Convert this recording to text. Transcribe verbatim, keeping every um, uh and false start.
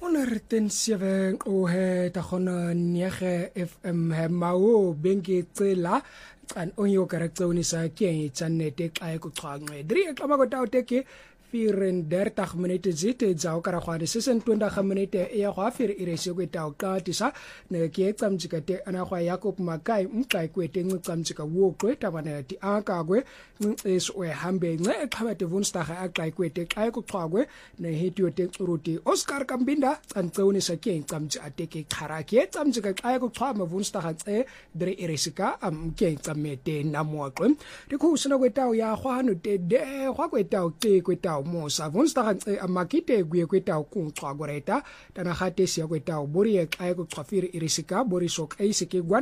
honderd zeven o he ta khona nyege F M he mawo bengi cela can onyo karakteronisa ke tsanete xa kuchwanqe drie xama kota uteke vierendertig minute zite zao kara khwane sesentwentig minute ya khwa fir irese kweta uqatisa ne ke tsamjikate ana khwa Jacob Makai umxai kwete ncicamjika woqweta bana ti akakwe nceso ehambe nce exhabate Woensdag axai kwete xa kuchwakwe ne hityo tecuruti Oscar Kambinda tsantsewunisa ke ncamji ateke khara ke tsamjika xa kuchwama Woensdag tse dre iresika am ke tsamete namoqwe dikhusina kweta ya khwano te de khwa kweta uqe kweta mosa Woensdag tse amakite kuye kweta ukuchwa goreta tana khate siya kweta bori ya xa kuchwafiri irisika bori sok eisike